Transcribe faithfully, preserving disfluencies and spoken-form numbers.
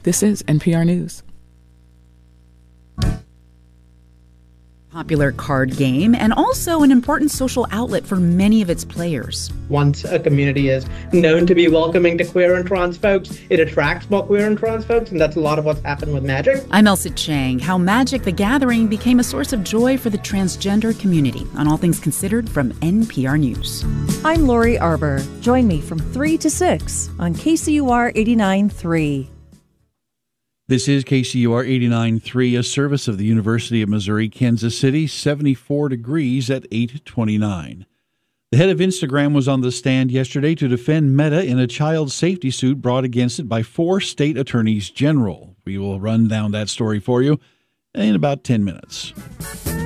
This is N P R News. Popular card game and also an important social outlet for many of its players. Once a community is known to be welcoming to queer and trans folks, it attracts more queer and trans folks, and that's a lot of what's happened with Magic. I'm Elsa Chang. How Magic the Gathering became a source of joy for the transgender community on All Things Considered from N P R News. I'm Lori Arbor. Join me from three to six on K C U R eighty-nine point three. This is K C U R eighty-nine point three, a service of the University of Missouri, Kansas City, seventy-four degrees at eight twenty-nine. The head of Instagram was on the stand yesterday to defend Meta in a child safety suit brought against it by four state attorneys general. We will run down that story for you in about ten minutes.